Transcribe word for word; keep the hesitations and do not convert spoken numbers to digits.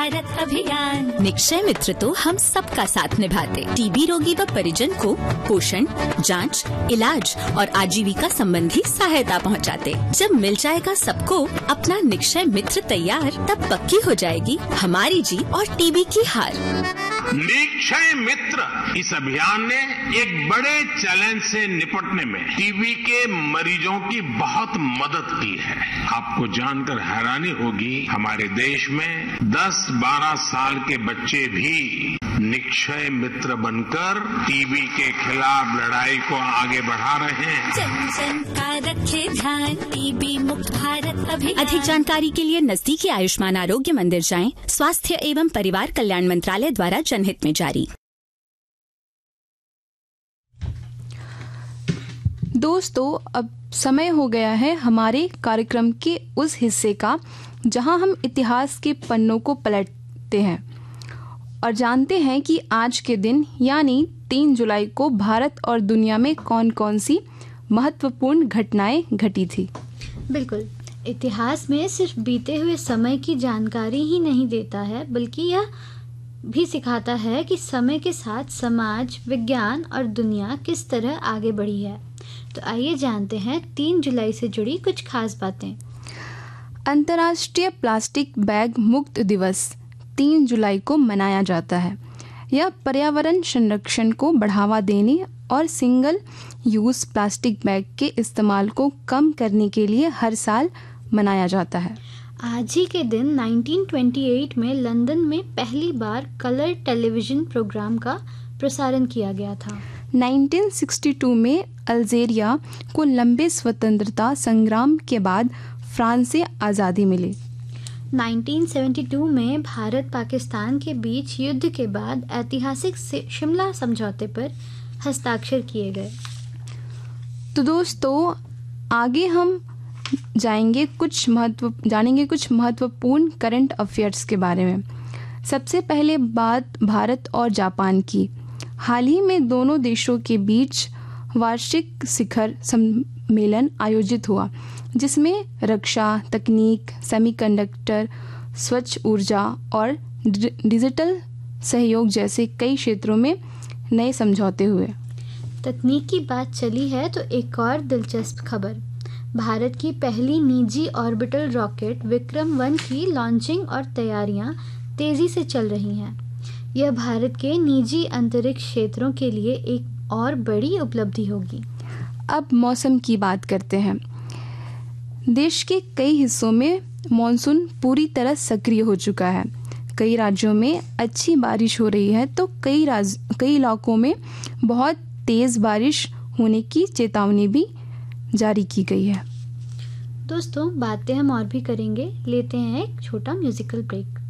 भारत अभियान। निक्षय मित्र तो हम सबका साथ निभाते, टीबी रोगी व परिजन को पोषण, जांच, इलाज और आजीविका संबंधी सहायता पहुंचाते। जब मिल जाएगा सबको अपना निक्षय मित्र तैयार, तब पक्की हो जाएगी हमारी जीत और टीबी की हार। निक्षय मित्र इस अभियान ने एक बड़े चैलेंज से निपटने में टीबी के मरीजों की बहुत मदद की है। आपको जानकर हैरानी होगी, हमारे देश में दस बारह साल के बच्चे भी निक्षय मित्र बनकर टीबी के खिलाफ लड़ाई को आगे बढ़ा रहे हैं। जन जन का रखे ध्यान, टीबी मुक्त भारत अभियान। अधिक जानकारी के लिए नजदीकी आयुष्मान आरोग्य मंदिर जाएं। स्वास्थ्य एवं परिवार कल्याण मंत्रालय द्वारा जनहित में जारी। दोस्तों, अब समय हो गया है हमारे कार्यक्रम के उस हिस्से का जहां हम इतिहास के पन्नों को पलटते हैं और जानते हैं कि आज के दिन यानी तीन जुलाई को भारत और दुनिया में कौन कौन सी महत्वपूर्ण घटनाएं घटी थी। बिल्कुल, इतिहास में सिर्फ बीते हुए समय की जानकारी ही नहीं देता है, बल्कि यह भी सिखाता है कि समय के साथ समाज, विज्ञान और दुनिया किस तरह आगे बढ़ी है। तो आइए जानते हैं तीन जुलाई से जुड़ी कुछ खास बातें। अंतर्राष्ट्रीय प्लास्टिक बैग मुक्त दिवस तीन जुलाई को मनाया जाता है। यह पर्यावरण संरक्षण को बढ़ावा देने और सिंगल यूज प्लास्टिक बैग के इस्तेमाल को कम करने के लिए हर साल मनाया जाता है। आज ही के दिन उन्नीस सौ अट्ठाईस में लंदन में पहली बार कलर टेलीविजन प्रोग्राम का प्रसारण किया गया था। उन्नीस सौ बासठ में अल्जीरिया को लंबे स्वतंत्रता संग्राम के बाद फ्रांस से आज़ादी मिली। उन्नीस सौ बहत्तर में भारत पाकिस्तान के बीच युद्ध के बाद ऐतिहासिक शिमला समझौते पर हस्ताक्षर किए गए। तो दोस्तों, आगे हम जाएंगे कुछ महत्व जानेंगे कुछ महत्वपूर्ण करंट अफेयर्स के बारे में। सबसे पहले बात भारत और जापान की। हाल ही में दोनों देशों के बीच वार्षिक शिखर सम्मेलन आयोजित हुआ, जिसमें रक्षा, तकनीक, सेमीकंडक्टर, स्वच्छ ऊर्जा और डिजिटल सहयोग जैसे कई क्षेत्रों में नए समझौते हुए। तकनीक की बात चली है तो एक और दिलचस्प खबर, भारत की पहली निजी ऑर्बिटल रॉकेट विक्रम वन की लॉन्चिंग और तैयारियां तेजी से चल रही हैं। यह भारत के निजी अंतरिक्ष क्षेत्रों के लिए एक और बड़ी उपलब्धि होगी। अब मौसम की बात करते हैं। देश के कई हिस्सों में मॉनसून पूरी तरह सक्रिय हो चुका है। कई राज्यों में अच्छी बारिश हो रही है तो कई राज कई इलाकों में बहुत तेज बारिश होने की चेतावनी भी जारी की गई है। दोस्तों, बातें हम और भी करेंगे, लेते हैं एक छोटा म्यूजिकल ब्रेक।